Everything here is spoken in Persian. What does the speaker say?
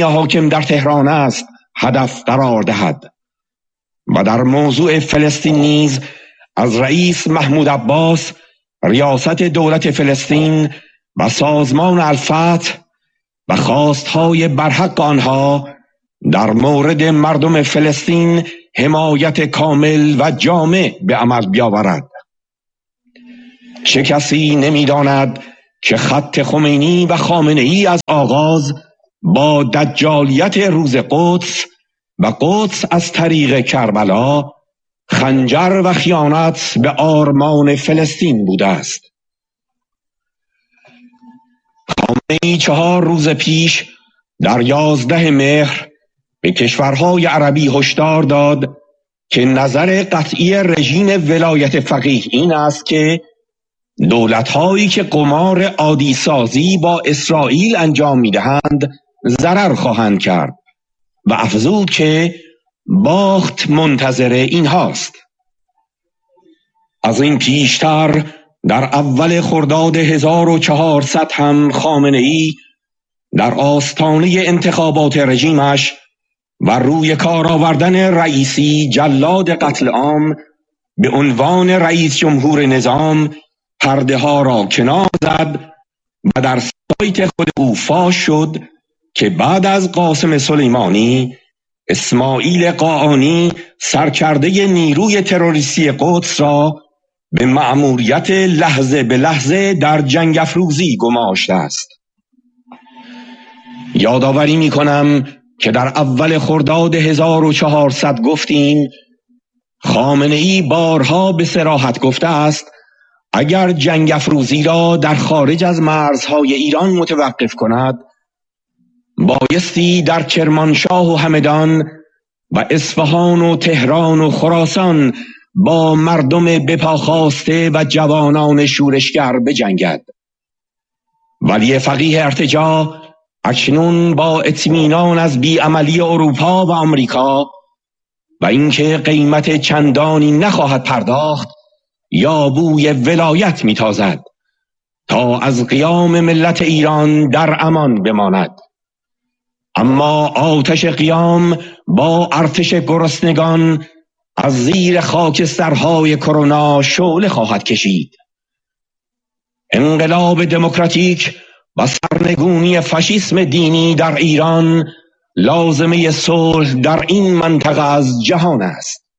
حاکم در تهران است هدف قرار دهد و در موضوع فلسطین نیز از رئیس محمود عباس ریاست دولت فلسطین و سازمان الفتح و خواستهای برحق آنها در مورد مردم فلسطین حمایت کامل و جامع به عمل بیاورد. چه کسی نمی‌داند که خط خمینی و خامنه‌ای از آغاز با دجالیت روز قدس و قدس از طریق کربلا خنجر و خیانت به آرمان فلسطین بوده است. خامنه‌ای 4 روز پیش در 11 مهر به کشورهای عربی هشدار داد که نظر قطعی رژیم ولایت فقیه این است که دولت‌هایی که قمار عادی سازی با اسرائیل انجام می‌دهند ضرر خواهند کرد و افزود که باخت منتظر اینهاست. از این پیشتر در اول خرداد 1400 هم خامنه‌ای در آستانه انتخابات رژیمش و روی کار آوردن رئیسی جلاد قتل عام به عنوان رئیس جمهور نظام پرده ها را کنار زد و در سایت خود او فاش شد که بعد از قاسم سلیمانی اسماعیل قاآنی سرکرده نیروی تروریستی قدس را به مأموریت لحظه به لحظه در جنگ افروزی گماشته است. یادآوری می کنم که در اول خرداد 1400 گفتیم خامنه‌ای بارها به صراحت گفته است اگر جنگ افروزی را در خارج از مرزهای ایران متوقف کند بایستی در کرمانشاه و همدان و اصفهان و تهران و خراسان با مردم بپاخاسته و جوانان شورشگر بجنگد. ولی فقیه ارتجاع اکنون با اطمینان از بیعملی اروپا و آمریکا و اینکه قیمت چندانی نخواهد پرداخت یا بوی ولایت میتازد تا از قیام ملت ایران در امان بماند. اما آتش قیام با ارتش گرسنگان از زیر خاکسترهای کرونا شعله خواهد کشید. انقلاب دموکراتیک و سرنگونی فاشیسم دینی در ایران لازمه صلح در این منطقه از جهان است.